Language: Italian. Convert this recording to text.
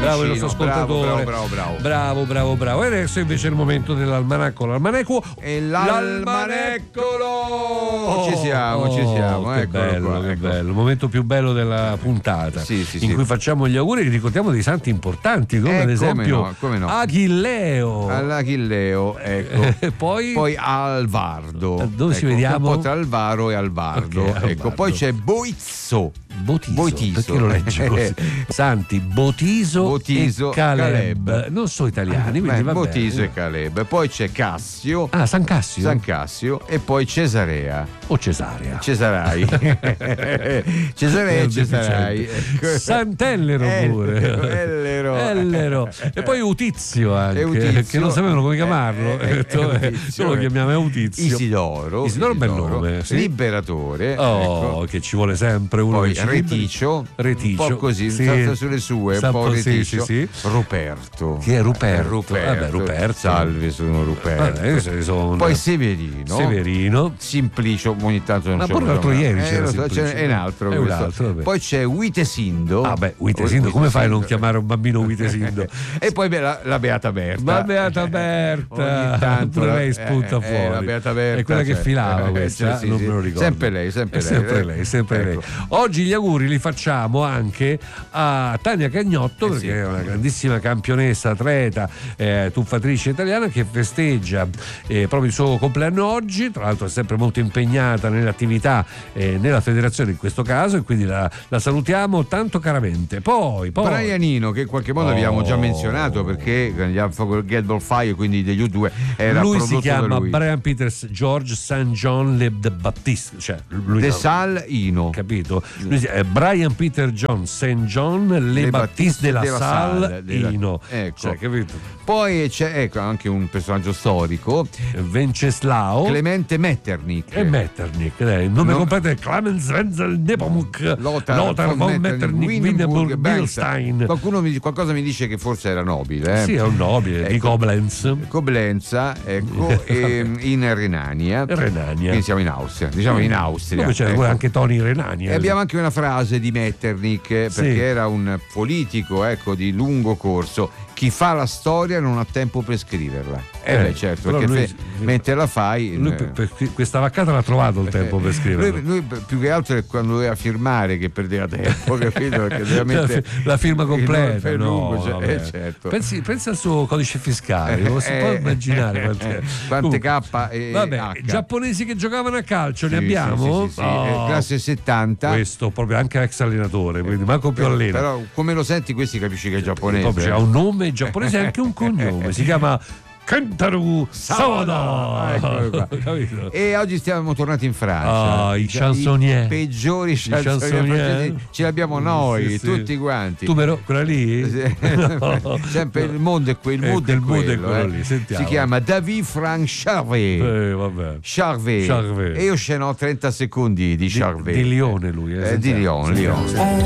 bravo il nostro ascoltatore. Bravo. E adesso invece è il momento dell'almanacco. E l'almaneccolo! Ci siamo. Che bello, che bello. Il momento più bello della puntata, in cui facciamo gli auguri e ricordiamo dei santi importanti, come ad esempio come no. Achilleo, ecco. Poi Alvardo, dove ci vediamo? Un po' tra Alvaro e Alvardo, Okay, ecco. Poi c'è Boitiso, perché lo legge così? Santi Botiso e Caleb. Non so italiani, quindi va Botiso bene. e Caleb. Poi c'è Cassio, San Cassio e poi Cesarea o Cesarea. Cesarai. Cesarai. Sant'Ellero pure. Ellero. E poi Utizio anche, che non sapevano come chiamarlo. Lo chiamiamo Eutizio. Isidoro, bel nome. Sì. Liberatore. Ecco. Che ci vuole sempre uno. Poi Reticio, un po' così, salta sulle sue, un po' Reticio. Ruperto. Chi è Ruperto? Ruperto. Salve, sono Ruperto. Poi Severino. Simplicio, ogni tanto non ma pure l'altro ieri c'era è un altro. Poi c'è Witesindo. Witesindo, come fai a non chiamare un bambino Witesindo? E poi la Beata Berta. La Beata Berta, tanto lei spunta fuori. La Beata Berta è quella che filava questa, non me lo ricordo. Sempre lei. Oggi gli auguri li facciamo anche a Tania Cagnotto, perché è una grandissima campionessa, atleta, tuffatrice italiana, che festeggia proprio il suo compleanno oggi. Tra l'altro è sempre molto impegnata nelle attività, nella federazione in questo caso, e quindi la salutiamo tanto caramente. Poi Brianino, che in qualche modo abbiamo già menzionato, perché gli Get Ball Fire, quindi degli U2, era lui prodotto si chiama da lui. Brian Peters George St. John Le Baptiste, cioè lui Sal Ino, capito? Brian Peter John St. John Le Baptiste della Salle Ino, ecco. Cioè, capito? Poi c'è anche un personaggio storico, Venceslao Clemente Metternich. Il nome completo è Clemens Wenzel Nepomuk Lothar von Metternich Winneburg Bilstein. Qualcosa mi dice che forse era nobile. Sì, è un nobile, di Koblenz, ecco. In Renania. Quindi siamo in Austria, in Austria. Dove c'era anche Tony Renania. E abbiamo anche una frase di Metternich, perché era un politico, di lungo corso. Chi fa la storia non ha tempo per scriverla. Certo, perché mentre la fai. Lui per questa vaccata l'ha trovato il tempo per scriverla. Lui più che altro è quando doveva firmare che perdeva tempo, capito? Perché veramente la firma completa. Certo. Pensi al suo codice fiscale, non si può immaginare quante K e H. Giapponesi che giocavano a calcio, ne abbiamo? Sì. Classe 70. Questo proprio anche ex allenatore, quindi manco più allena. Però come lo senti, questi capisci che è giapponese. Ha un nome giapponese e anche un cognome, si chiama Kentaro Sawada. E oggi siamo tornati in Francia. I chansonnier, i peggiori chansonnier ce l'abbiamo noi, tutti quanti. Tu però quella lì? Sempre il mondo è quello lì. Sentiamo. Si chiama David Frank Charvet. Charvet. E io ce n'ho 30 secondi di Charvet. Di Lione lui. Di Lione.